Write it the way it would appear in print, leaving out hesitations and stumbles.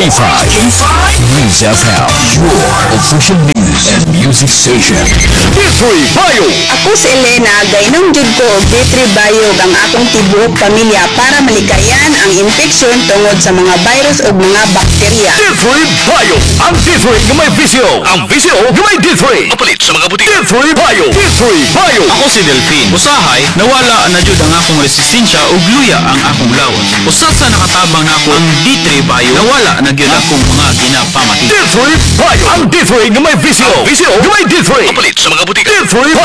K5 News FM, your official news and music station. D3 Bio. Ako si Elena, gainong jud ko og D3 Bayog ang akong tibuok pamilya para malikayan ang infeksyon tungod sa mga virus ug mga bakterya. D3 Bio. Ang D3 na may visyo. Ang visyo na may D3. Mapalit sa mga butika. D3 Bio. D3 Bio. Ako si Delphine. Usahay, nawala na jud ang akong resistensya ug luya ang akong lawas. Usab sa nakatabang na ako ang D3 Bio, nawala na gyud akong mga ginapamati. D3 Bio. Ang D3 na may visyo. Ang visyo na may D3. Mapalit sa mga butika. D3